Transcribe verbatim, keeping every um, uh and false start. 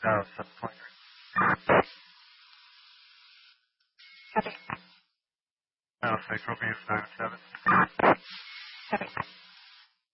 South, seven twenty. Copy. South, Central View, nine seven. Copy.